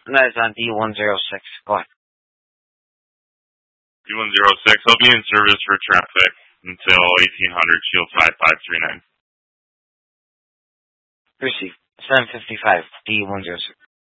That is on D106. Go ahead. D106, I'll be in service for traffic until 1800, Shield 5539. Receive. 755, D106.